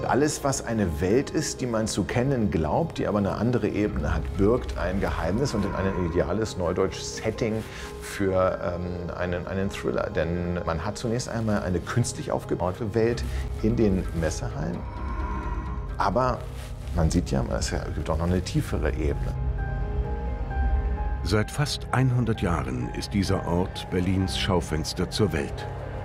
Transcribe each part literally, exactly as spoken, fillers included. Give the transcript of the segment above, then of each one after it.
alles, was eine Welt ist, die man zu kennen glaubt, die aber eine andere Ebene hat, birgt ein Geheimnis und ein ideales neudeutsches Setting für ähm, einen, einen Thriller. Denn man hat zunächst einmal eine künstlich aufgebaute Welt in den Messehallen. Aber man sieht ja, es gibt auch noch eine tiefere Ebene. Seit fast hundert Jahren ist dieser Ort Berlins Schaufenster zur Welt.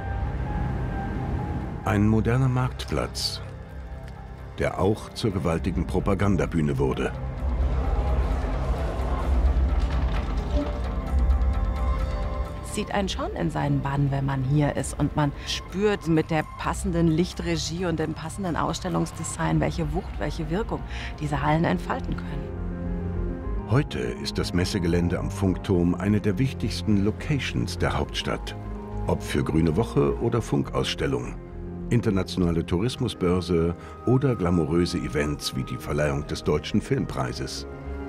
Ein moderner Marktplatz, der auch zur gewaltigen Propagandabühne wurde. Sieht einen schon in seinen Bann, wenn man hier ist und man spürt mit der passenden Lichtregie und dem passenden Ausstellungsdesign, welche Wucht, welche Wirkung diese Hallen entfalten können. Heute ist das Messegelände am Funkturm eine der wichtigsten Locations der Hauptstadt. Ob für Grüne Woche oder Funkausstellung, internationale Tourismusbörse oder glamouröse Events wie die Verleihung des Deutschen Filmpreises.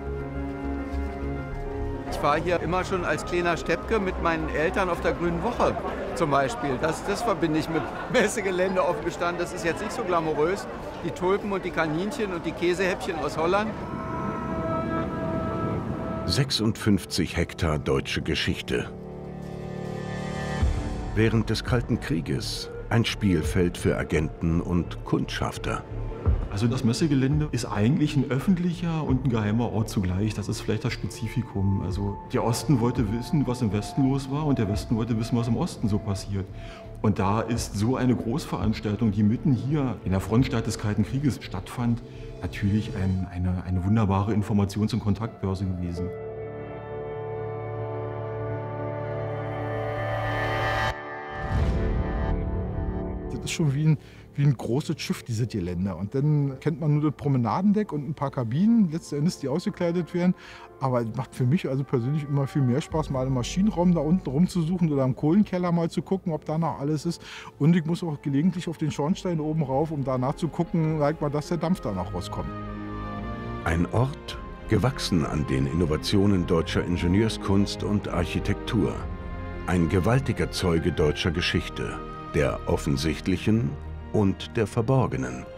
Ich war hier immer schon als kleiner Steppke mit meinen Eltern auf der Grünen Woche zum Beispiel. Das, das verbinde ich mit Messegelände offen gestanden. Das ist jetzt nicht so glamourös. Die Tulpen und die Kaninchen und die Käsehäppchen aus Holland. sechsundfünfzig Hektar deutsche Geschichte. Während des Kalten Krieges ein Spielfeld für Agenten und Kundschafter. Also das Messegelände ist eigentlich ein öffentlicher und ein geheimer Ort zugleich. Das ist vielleicht das Spezifikum. Also der Osten wollte wissen, was im Westen los war, und der Westen wollte wissen, was im Osten so passiert. Und da ist so eine Großveranstaltung, die mitten hier in der Frontstadt des Kalten Krieges stattfand, natürlich ein, eine, eine wunderbare Informations- und Kontaktbörse gewesen. Das ist schon wie ein, wie ein großes Schiff, dieses Gelände. Und dann kennt man nur das Promenadendeck und ein paar Kabinen, letzten Endes, die ausgekleidet werden. Aber es macht für mich also persönlich immer viel mehr Spaß, mal im Maschinenraum da unten rumzusuchen oder im Kohlenkeller mal zu gucken, ob da noch alles ist. Und ich muss auch gelegentlich auf den Schornstein oben rauf, um danach zu gucken, like mal, dass der Dampf da noch rauskommt. Ein Ort, gewachsen an den Innovationen deutscher Ingenieurskunst und Architektur. Ein gewaltiger Zeuge deutscher Geschichte, der offensichtlichen und der verborgenen.